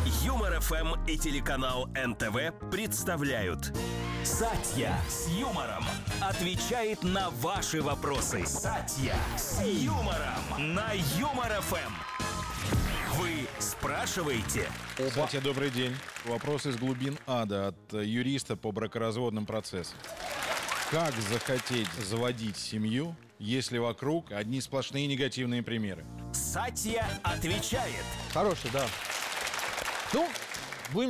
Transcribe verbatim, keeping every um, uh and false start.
Юмор эф эм и телеканал эн тэ вэ представляют «Сатья с юмором» отвечает на ваши вопросы. «Сатья с юмором» на Юмор эф эм. Вы спрашиваете? Сатья, добрый день. Вопрос из глубин ада от юриста по бракоразводным процессам. Как захотеть заводить семью, если вокруг одни сплошные негативные примеры? Сатья отвечает. Хороший, да. Ну,